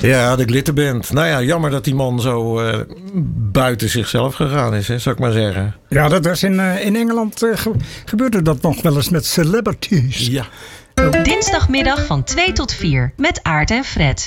Ja, de Glitterband. Nou ja, jammer dat die man zo buiten zichzelf gegaan is, hè, zou ik maar zeggen. Ja, dat was in Engeland gebeurde dat nog wel eens met celebrities. Ja. Dinsdagmiddag van 2 tot 4 met Aart en Fred.